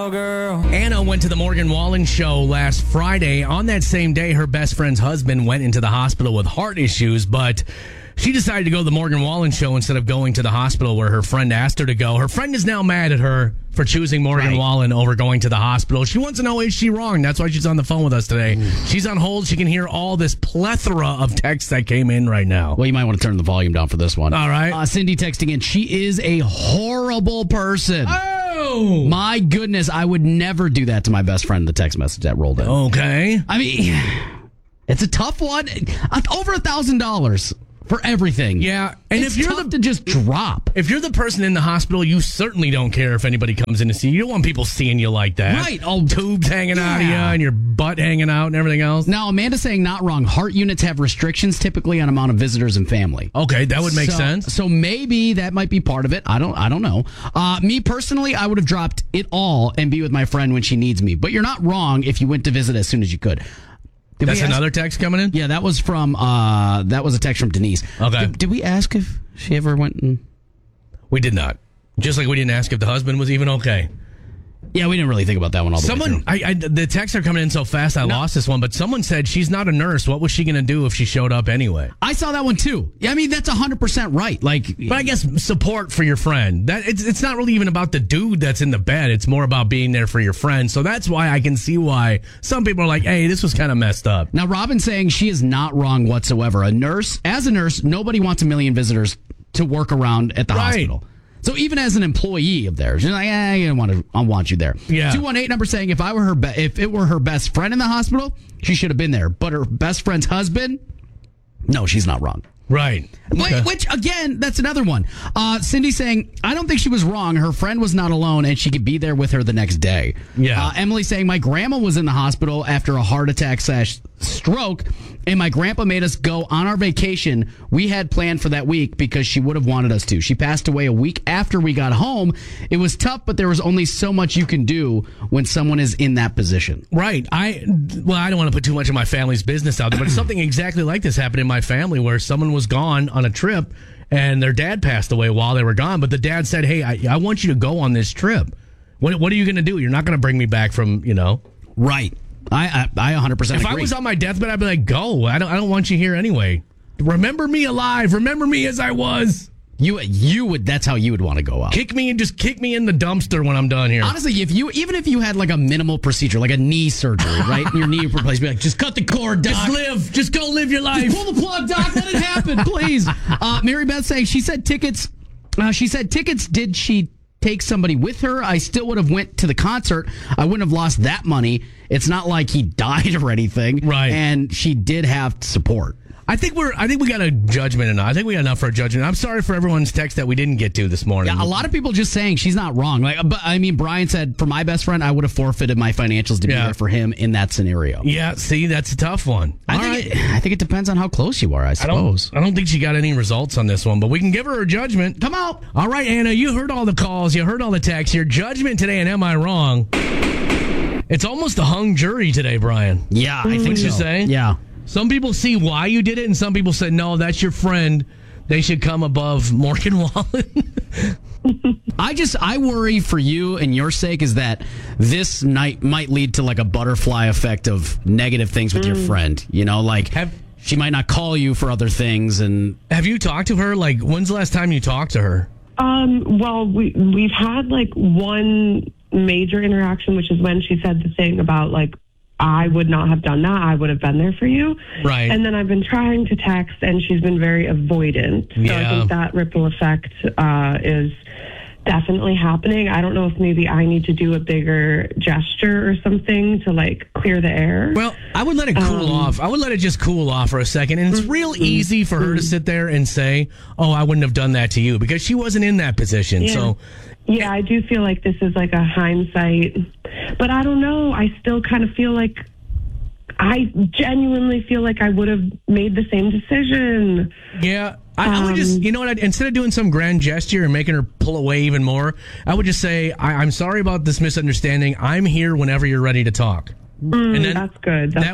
girl. Anna went to the Morgan Wallen show last Friday. On that same day, her best friend's husband went into the hospital with heart issues, but she decided to go to the Morgan Wallen show instead of going to the hospital where her friend asked her to go. Her friend is now mad at her for choosing Morgan Wallen over going to the hospital. She wants to know, is she wrong? That's why she's on the phone with us today. She's on hold. She can hear all this plethora of texts that came in right now. Well, you might want to turn the volume down for this one. All right. Cindy texting in, she is a horrible person. Oh! My goodness, I would never do that to my best friend, the text message that rolled in. Okay. I mean, it's a tough one. Over $1,000 for everything. Yeah. And it's tough to just drop. If you're the person in the hospital, you certainly don't care if anybody comes in to see you. You don't want people seeing you like that. Right. All tubes hanging out of you and your butt hanging out and everything else. Now, Amanda's saying not wrong. Heart units have restrictions typically on amount of visitors and family. Okay, that would make sense. So maybe that might be part of it. I don't know. Me personally, I would have dropped it all and be with my friend when she needs me. But you're not wrong if you went to visit as soon as you could. That's another text coming in? Yeah, that was from that was a text from Denise. Okay. Did we ask if she ever went and... We did not. Just like we didn't ask if the husband was even okay. Yeah, we didn't really think about that one all the way through. The texts are coming in so fast, I lost this one, but someone said she's not a nurse. What was she going to do if she showed up anyway? I saw that one too. Yeah, I mean, that's 100% right. But I guess support for your friend. That it's not really even about the dude that's in the bed. It's more about being there for your friend. So that's why I can see why some people are like, hey, this was kind of messed up. Now, Robin's saying she is not wrong whatsoever. As a nurse, nobody wants a million visitors to work around at the hospital. So even as an employee of theirs, you're like, I want you there. Yeah. 218 number saying if it were her best friend in the hospital, she should have been there. But her best friend's husband, no, she's not wrong. Right. Okay. Which, again, that's another one. Cindy saying, I don't think she was wrong. Her friend was not alone, and she could be there with her the next day. Yeah. Emily saying, my grandma was in the hospital after a heart attack / stroke, and my grandpa made us go on our vacation we had planned for that week because she would have wanted us to. She passed away a week after we got home. It was tough, but there was only so much you can do when someone is in that position. Right. I don't want to put too much of my family's business out there, but something exactly like this happened in my family where someone was gone on a trip and their dad passed away while they were gone, but the dad said, hey, I want you to go on this trip. What are you going to do? You're not going to bring me back from, Right. I 100% agree. If I was on my deathbed, I'd be like, go. I don't want you here anyway. Remember me alive. Remember me as I was. You would. That's how you would want to go out. Kick me in the dumpster when I'm done here. Honestly, even if you had like a minimal procedure, like a knee surgery, right? Your knee replaced, be like, just cut the cord, doc. Just live. Just go live your life. Just pull the plug, doc. Let it happen, please. Mary Beth saying she said tickets. Did she take somebody with her? I still would have went to the concert. I wouldn't have lost that money. It's not like he died or anything, right? And she did have support. I think we got a judgment enough. I think we got enough for a judgment. I'm sorry for everyone's text that we didn't get to this morning. Yeah, a lot of people just saying she's not wrong. But I mean, Brian said, for my best friend, I would have forfeited my financials to be there for him in that scenario. Yeah, see, that's a tough one. I think it depends on how close you are, I suppose. I don't think she got any results on this one, but we can give her a judgment. Come out. All right, Anna, you heard all the calls. You heard all the texts. Your judgment today, and am I wrong? It's almost a hung jury today, Brian. Yeah, I think so. you say? Yeah. Some people see why you did it, and some people said, no, that's your friend. They should come above Morgan Wallen. I worry for you and your sake is that this night might lead to like a butterfly effect of negative things with your friend. She might not call you for other things. And have you talked to her? Like, when's the last time you talked to her? Well, we've had like one major interaction, which is when she said the thing about like, I would not have done that. I would have been there for you. Right. And then I've been trying to text, and she's been very avoidant. So I think that ripple effect is definitely happening. I don't know if maybe I need to do a bigger gesture or something to like clear the air. Well, I would let it cool off. I would let it just cool off for a second. And it's real easy for her to sit there and say, oh, I wouldn't have done that to you because she wasn't in that position. Yeah. So yeah, I do feel like this is like a hindsight, but I don't know. I still kind of feel like I genuinely feel like I would have made the same decision. Yeah. I would just, instead of doing some grand gesture and making her pull away even more, I would just say, I'm sorry about this misunderstanding. I'm here whenever you're ready to talk. And then, that's good. That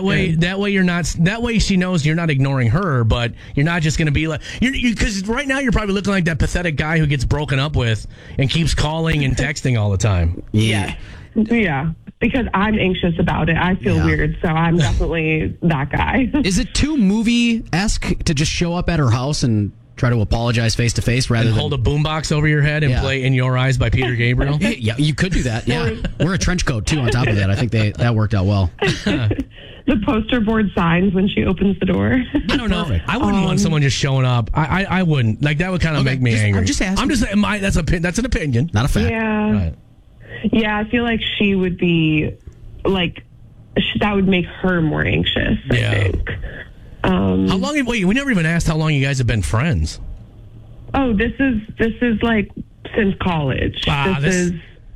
way she knows you're not ignoring her, but you're not just going to be like, because right now you're probably looking like that pathetic guy who gets broken up with and keeps calling and texting all the time. Yeah. Yeah, because I'm anxious about it. I feel weird, so I'm definitely that guy. Is it too movie-esque to just show up at her house and try to apologize face to face rather than hold a boombox over your head and play "In Your Eyes" by Peter Gabriel? Yeah, you could do that. Yeah, wear a trench coat too on top of that. I think that worked out well. The poster board signs when she opens the door. I don't know. I wouldn't want someone just showing up. I wouldn't. Like, that would kind of make me angry. I'm just asking. I'm just saying. That's an opinion, not a fact. Yeah. Right. Yeah, I feel like she would be like that would make her more anxious. I think. How long? Wait, we never even asked how long you guys have been friends. Oh, this is like since college. This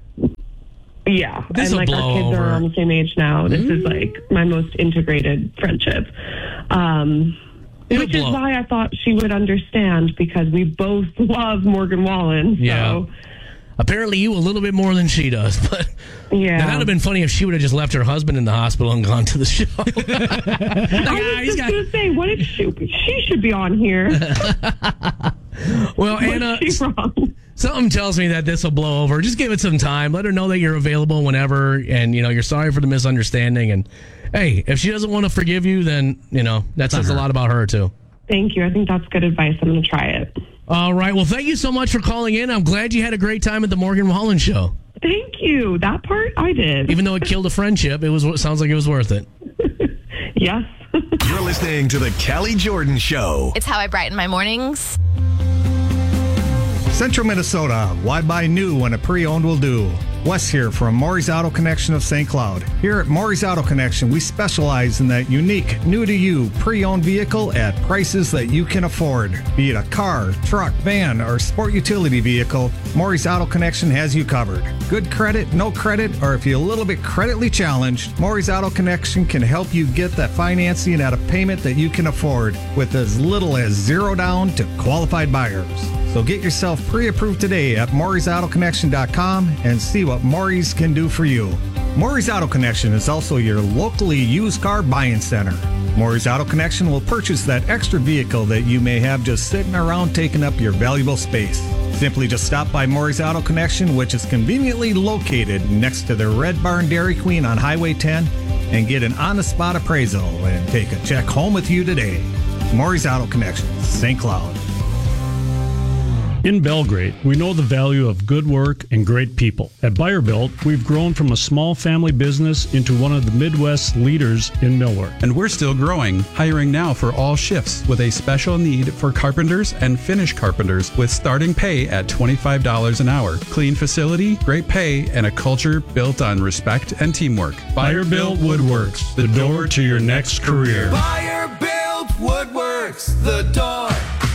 This and like our kids are on the same age now. This is like my most integrated friendship. Which is why I thought she would understand, because we both love Morgan Wallen. So. Yeah. Apparently you a little bit more than she does, but that would have been funny if she would have just left her husband in the hospital and gone to the show. I was just going to say, what if she should be on here? Well, Anna, something tells me that this will blow over. Just give it some time. Let her know that you're available whenever, and you're sorry for the misunderstanding. And hey, if she doesn't want to forgive you, then that says a lot about her too. Thank you. I think that's good advice. I'm going to try it. All right. Well, thank you so much for calling in. I'm glad you had a great time at the Morgan Wallen show. Thank you. That part I did. Even though it killed a friendship, sounds like it was worth it. Yes. You're listening to the Callie Jordan Show. It's how I brighten my mornings. Central Minnesota, why buy new when a pre-owned will do? Wes here from Maury's Auto Connection of St. Cloud. Here at Maury's Auto Connection, we specialize in that unique, new-to-you, pre-owned vehicle at prices that you can afford. Be it a car, truck, van, or sport utility vehicle, Maury's Auto Connection has you covered. Good credit, no credit, or if you're a little bit creditly challenged, Maury's Auto Connection can help you get that financing at a payment that you can afford with as little as $0 down to qualified buyers. So get yourself pre-approved today at Maury'sAutoConnection.com and see what Maury's can do for you. Maury's Auto Connection is also your locally used car buying center. Maury's Auto Connection will purchase that extra vehicle that you may have just sitting around taking up your valuable space. Simply just stop by Maury's Auto Connection, which is conveniently located next to the Red Barn Dairy Queen on Highway 10, and get an on-the-spot appraisal and take a check home with you today. Maury's Auto Connection, St. Cloud. In Belgrade, we know the value of good work and great people. At Buyer-Built, we've grown from a small family business into one of the Midwest's leaders in millwork. And we're still growing, hiring now for all shifts with a special need for carpenters and finish carpenters with starting pay at $25 an hour. Clean facility, great pay, and a culture built on respect and teamwork. Buyer-Built Woodworks, the door to your next career. Buyer-Built Woodworks, the door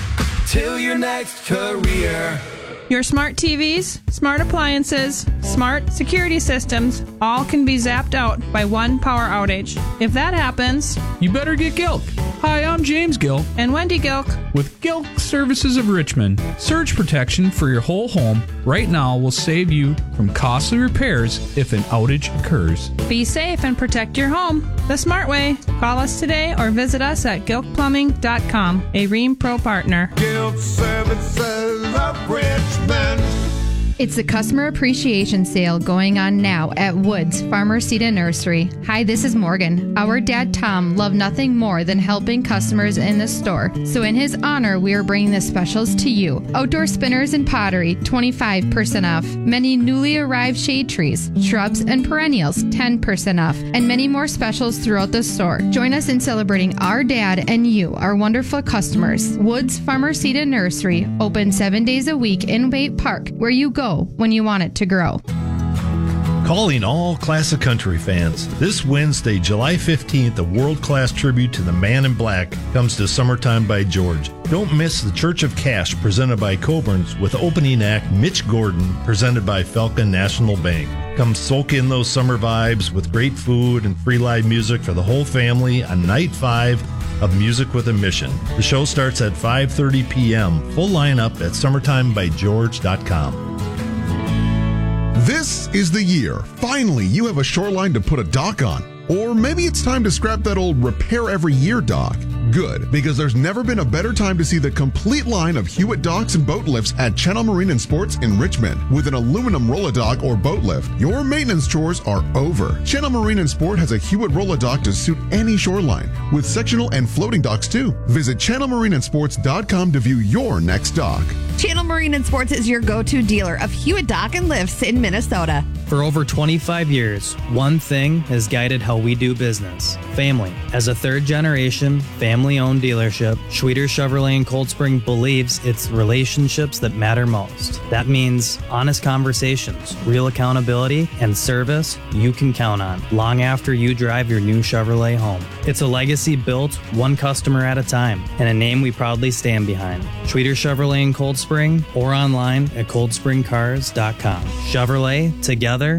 to your next career. Your smart TVs, smart appliances, smart security systems, all can be zapped out by one power outage. If that happens, you better get Gilk. Hi, I'm James Gilk. And Wendy Gilk. With Gilk Services of Richmond, surge protection for your whole home right now will save you from costly repairs if an outage occurs. Be safe and protect your home the smart way. Call us today or visit us at gilkplumbing.com, a Rheem Pro partner. Gilk Services of Richmond. It's the Customer Appreciation Sale going on now at Woods Farmer Seed and Nursery. Hi, this is Morgan. Our dad, Tom, loved nothing more than helping customers in the store. So in his honor, we are bringing the specials to you. Outdoor spinners and pottery, 25% off. Many newly arrived shade trees, shrubs, and perennials, 10% off. And many more specials throughout the store. Join us in celebrating our dad and you, our wonderful customers. Woods Farmer Seed and Nursery, open 7 days a week in Waite Park, where you go when you want it to grow. Calling all classic country fans. This Wednesday, July 15th, a world-class tribute to the Man in Black comes to Summertime by George. Don't miss the Church of Cash presented by Coburn's with opening act Mitch Gordon presented by Falcon National Bank. Come soak in those summer vibes with great food and free live music for the whole family on night 5 of Music with a Mission. The show starts at 5:30 p.m. Full lineup at summertimebygeorge.com. This is the year. Finally, you have a shoreline to put a dock on. Or maybe it's time to scrap that old repair every year dock. Good, because there's never been a better time to see the complete line of Hewitt docks and boat lifts at Channel Marine and Sports in Richmond. With an aluminum roll-a-dock or boat lift, your maintenance chores are over. Channel Marine and Sport has a Hewitt roll-a-dock to suit any shoreline, with sectional and floating docks too. Visit channelmarineandsports.com to view your next dock. Channel Marine and Sports is your go-to dealer of Hewitt Dock and Lifts in Minnesota. For over 25 years, one thing has guided how we do business: family. As a third-generation, family-owned dealership, Schweter Chevrolet in Cold Spring believes it's relationships that matter most. That means honest conversations, real accountability, and service you can count on long after you drive your new Chevrolet home. It's a legacy built one customer at a time, and a name we proudly stand behind. Schweter Chevrolet in Cold Spring, or online at coldspringcars.com. Chevrolet, together